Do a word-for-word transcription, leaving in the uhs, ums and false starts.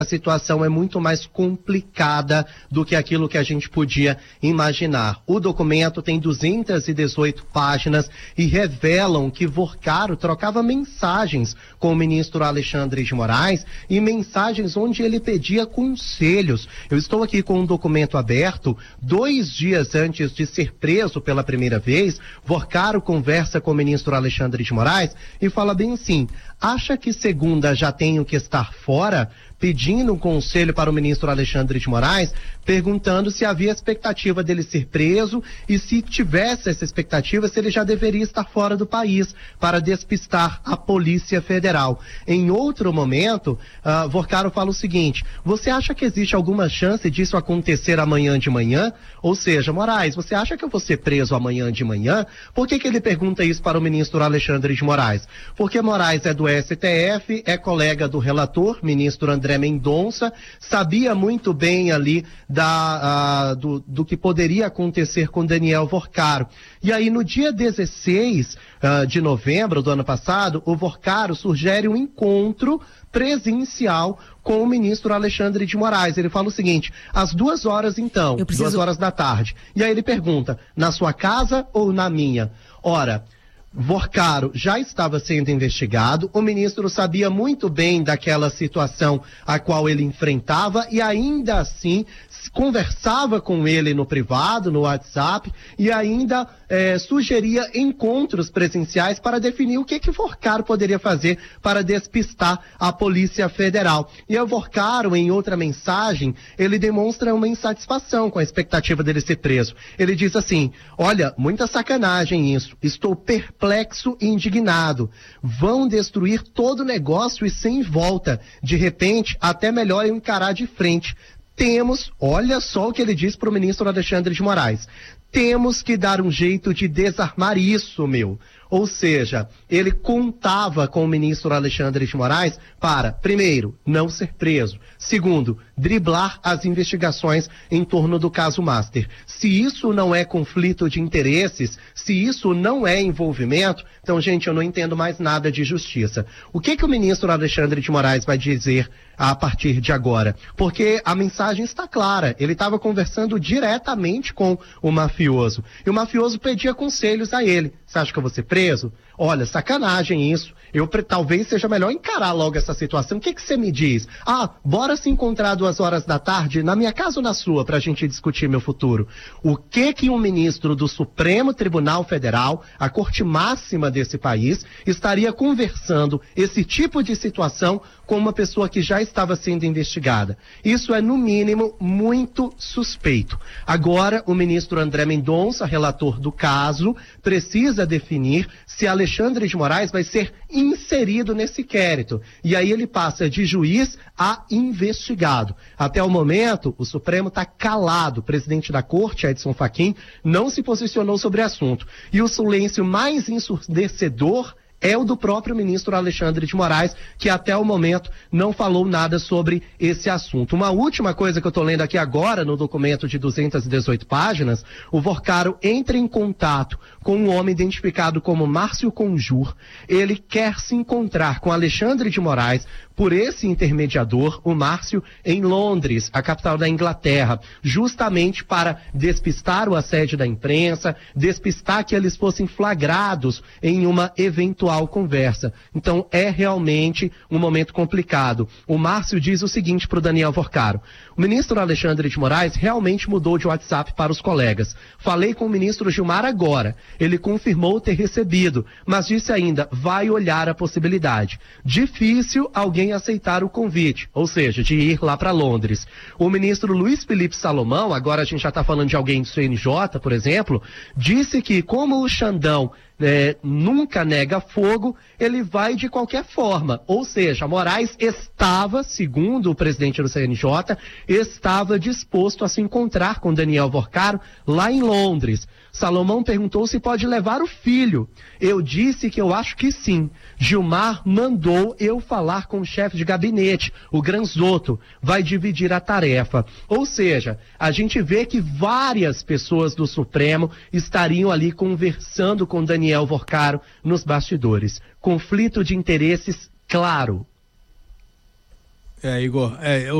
a situação é muito mais complicada do que aquilo que a gente podia imaginar. O documento tem duzentas e dezoito páginas e revelam que Vorcaro trocava mensagens com o ministro Alexandre de Moraes e mensagens onde ele pedia conselhos. Eu estou aqui com um documento aberto. Dois dias antes de ser preso pela primeira vez, Vorcaro conversa com o ministro Alexandre de Moraes e fala bem assim: acha que segunda já tenho que estar fora? Pedindo um conselho para o ministro Alexandre de Moraes, perguntando se havia expectativa dele ser preso e, se tivesse essa expectativa, se ele já deveria estar fora do país para despistar a Polícia Federal. Em outro momento, uh, Vorcaro fala o seguinte: você acha que existe alguma chance disso acontecer amanhã de manhã? Ou seja, Moraes, você acha que eu vou ser preso amanhã de manhã? Por que que ele pergunta isso para o ministro Alexandre de Moraes? Porque Moraes é do S T F, é colega do relator, ministro André Mendonça, sabia muito bem ali da, uh, do, do que poderia acontecer com Daniel Vorcaro. E aí, no dia dezesseis uh, de novembro do ano passado, o Vorcaro sugere um encontro presencial com o ministro Alexandre de Moraes. Ele fala o seguinte: às duas horas então, preciso... duas horas da tarde. E aí ele pergunta: na sua casa ou na minha? Ora, Vorcaro já estava sendo investigado, o ministro sabia muito bem daquela situação a qual ele enfrentava e ainda assim conversava com ele no privado, no WhatsApp, e ainda eh, sugeria encontros presenciais para definir o que que Vorcaro poderia fazer para despistar a Polícia Federal. E o Vorcaro, em outra mensagem, ele demonstra uma insatisfação com a expectativa dele ser preso. Ele diz assim: olha, muita sacanagem isso, estou perplexo e indignado, vão destruir todo o negócio e sem volta, de repente até melhor eu encarar de frente. Temos, olha só o que ele diz para o ministro Alexandre de Moraes: temos que dar um jeito de desarmar isso, meu. Ou seja, ele contava com o ministro Alexandre de Moraes para, primeiro, não ser preso. Segundo, driblar as investigações em torno do caso Master. Se isso não é conflito de interesses, se isso não é envolvimento, então, gente, eu não entendo mais nada de justiça. O que que o ministro Alexandre de Moraes vai dizer a partir de agora? Porque a mensagem está clara. Ele estava conversando diretamente com o mafioso. E o mafioso pedia conselhos a ele. Você acha que eu vou ser preso? Olha, sacanagem isso. Eu talvez seja melhor encarar logo essa situação. O que que você me diz? Ah, bora se encontrar duas horas da tarde na minha casa ou na sua para a gente discutir meu futuro. O que que um ministro do Supremo Tribunal Federal, a corte máxima desse país, estaria conversando esse tipo de situação com uma pessoa que já estava sendo investigada? Isso é, no mínimo, muito suspeito. Agora, o ministro André Mendonça, relator do caso, precisa definir se Alexandre de Moraes vai ser inserido nesse inquérito. E aí ele passa de juiz a investigado. Até o momento, o Supremo está calado. O presidente da corte, Edson Fachin, não se posicionou sobre o assunto. E o silêncio mais ensurdecedor é o do próprio ministro Alexandre de Moraes, que até o momento não falou nada sobre esse assunto. Uma última coisa que eu estou lendo aqui agora, no documento de duzentas e dezoito páginas, o Vorcaro entra em contato com um homem identificado como Márcio Conjur. Ele quer se encontrar com Alexandre de Moraes por esse intermediador, o Márcio, em Londres, a capital da Inglaterra, justamente para despistar o assédio da imprensa, despistar que eles fossem flagrados em uma eventual conversa. Então é realmente um momento complicado. O Márcio diz o seguinte para o Daniel Vorcaro: o ministro Alexandre de Moraes realmente mudou de WhatsApp para os colegas. Falei com o ministro Gilmar agora. Ele confirmou ter recebido, mas disse ainda, vai olhar a possibilidade. Difícil alguém aceitar o convite, ou seja, de ir lá para Londres. O ministro Luiz Felipe Salomão, agora a gente já está falando de alguém do C N J, por exemplo, disse que como o Xandão É, nunca nega fogo, ele vai de qualquer forma. Ou seja, Moraes estava, segundo o presidente do C N J, estava disposto a se encontrar com Daniel Vorcaro lá em Londres. Salomão perguntou se pode levar o filho. Eu disse que eu acho que sim. Gilmar mandou eu falar com o chefe de gabinete, o Granzotto, vai dividir a tarefa. Ou seja, a gente vê que várias pessoas do Supremo estariam ali conversando com Daniel Vorcaro nos bastidores. Conflito de interesses claro. É, Igor, é, eu